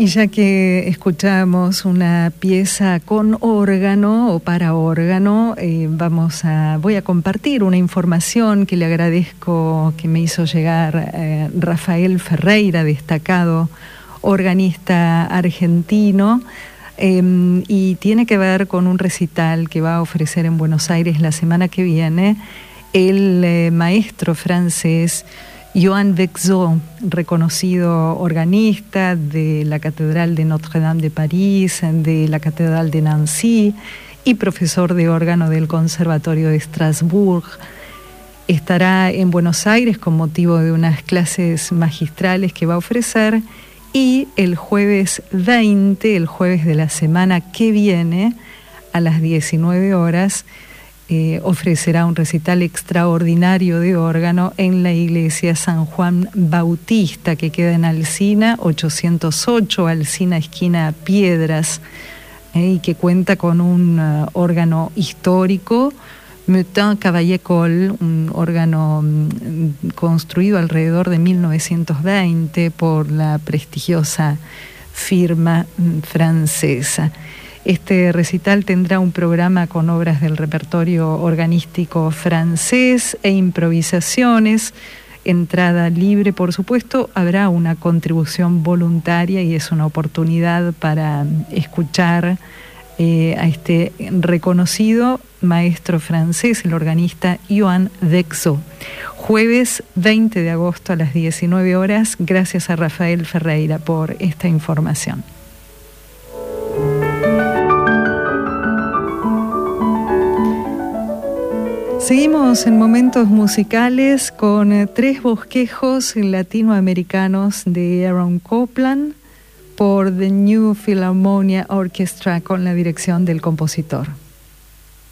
Y ya que escuchamos una pieza con órgano o para órgano, voy a compartir una información que le agradezco que me hizo llegar Rafael Ferreira, destacado organista argentino, y tiene que ver con un recital que va a ofrecer en Buenos Aires la semana que viene el maestro francés Joan Vexo, reconocido organista de la Catedral de Notre-Dame de París, de la Catedral de Nancy y profesor de órgano del Conservatorio de Estrasburgo. Estará en Buenos Aires con motivo de unas clases magistrales que va a ofrecer, y el jueves 20, el jueves de la semana que viene, a las 19 horas, ofrecerá un recital extraordinario de órgano en la iglesia San Juan Bautista, que queda en Alsina 808, Alsina esquina Piedras, y que cuenta con un órgano histórico, Meutin Cavaillé-Coll, un órgano construido alrededor de 1920 por la prestigiosa firma francesa. Este recital tendrá un programa con obras del repertorio organístico francés e improvisaciones, entrada libre, por supuesto. Habrá una contribución voluntaria y es una oportunidad para escuchar a este reconocido maestro francés, el organista Joan Vexo. Jueves 20 de agosto a las 19 horas. Gracias a Rafael Ferreira por esta información. Seguimos en momentos musicales con tres bosquejos latinoamericanos de Aaron Copland por The New Philharmonia Orchestra con la dirección del compositor.